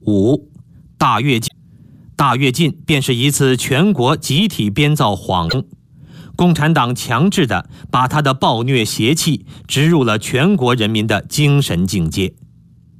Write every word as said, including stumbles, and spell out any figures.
五、大跃进。大跃进便是一次全国集体编造谎言，共产党强制地把他的暴虐邪气植入了全国人民的精神境界。